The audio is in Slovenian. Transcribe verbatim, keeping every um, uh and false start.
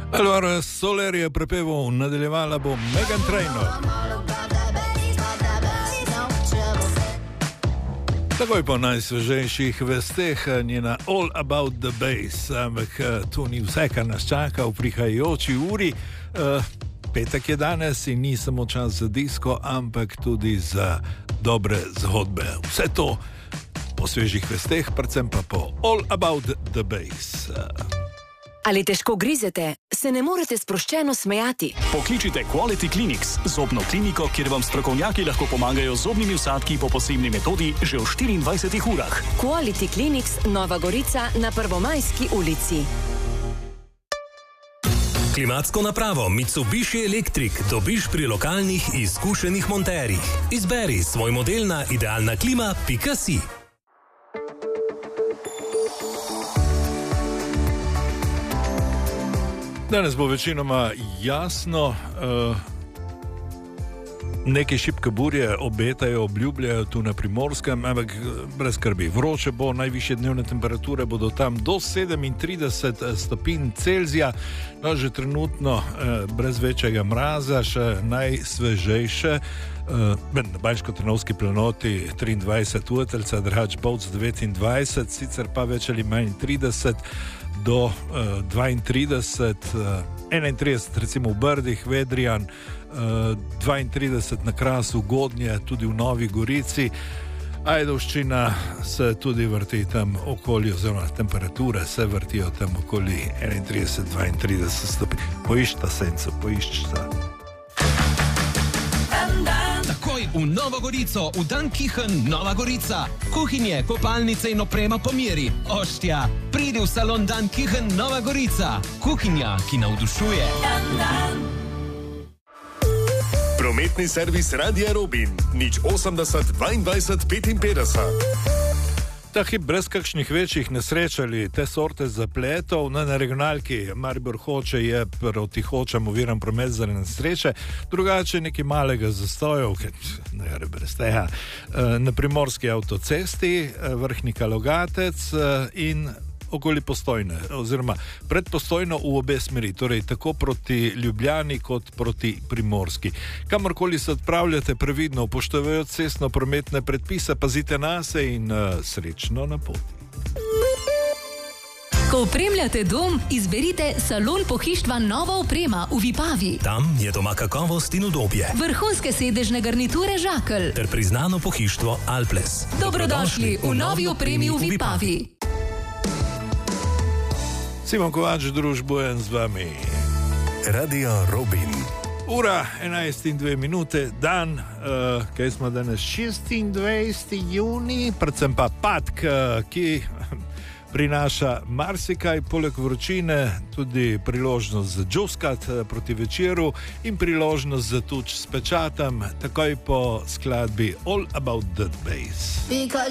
Allora, Soler je prepeval, nadaljevala bo Meghan Trainor. Takoj po najsvežejših vesteh, njena All About the Bass, ampak to ni vse, kar nas čaka v prihajajoči uri. Uh, petek je danes in ni samo čas za disko, ampak tudi za dobre zgodbe. Vse to po svežih vesteh, predvsem pa po All About the Bass. Ali težko grizete, se ne morete sproščeno smejati? Pokličite Quality Clinics, zobno kliniko, kjer vam strokovnjaki lahko pomagajo z zobnimi vsadki po posebni metodi že v štiriindvajsetih urah. Quality Clinics, Nova Gorica na Prvomajski ulici. Klimatsko napravo Mitsubishi Electric dobiš pri lokalnih izkušenih monterjih. Izberi svoj model na idealna klima pika si. Danes bo večinoma jasno, uh, neke šibke burje obetajo, obljubljajo tu na Primorskem, ampak brez skrbi. Vroče bo, najvišje dnevne temperature bodo tam do sedemintrideset stopinj Celzija, no že trenutno uh, brez večjega mraza, še najsvežejše. Uh, na Banjsko-Trnovski planoti triindvajset Uetelca, Drač Bovc devetindvajset, sicer pa več ali manj trideset do uh, dvaintrideset, uh, enaintrideset recimo v Brdih, Vedrijan, uh, dvaintrideset na Krasu, Godnje, tudi v Novi Gorici. Ajdovščina se tudi vrti tam okoli, oziroma temperature se vrtijo tam okoli enaintrideset do dvaintrideset stopinj. Poiščta senco, poiščta. V Novo Gorico, v Dunkichen, Nova Gorica. Kuhinje, kopalnice in oprema po meri. Oštja, pridi v salon Dunkichen, Nova Gorica. Kuhinja, ki navdušuje. Prometni servis Radia Robin. nič osemdeset dvaindvajset petinpetdeset. Ta hip brez kakšnih večjih nesreč ali te sorte zapletov, na, na regionalki Maribor Hoče je proti Hočam oviran promet zaradi nesreče, drugače nekaj malega zastojev, ne gre brez tega, na primorski avtocesti, Vrhnika Logatec in okoli Postojne, oziroma pred Postojno v obe smeri, torej tako proti Ljubljani kot proti Primorski. Kamorkoli se odpravljate, previdno upoštevajoč cestno-prometne predpise, pazite nase in uh, srečno na poti. Ko opremljate dom, izberite salon pohištva Nova oprema v Vipavi. Tam je doma kakovost in udobje. Vrhunske sedežne garniture Žakelj. Ter priznano pohištvo Alples. Dobrodošli v novi opremi v Vipavi. Simon Kovač, družbujem z vami. Radio Robin. Ura enajst in dve minute, dan, uh, kaj smo danes, šestindvajseti junij, predvsem pa patk, ki prinaša marsikaj, poleg vročine, tudi priložnost za džuskat proti večeru in priložnost za tuč s pečatem, takoj po skladbi All About the Bass.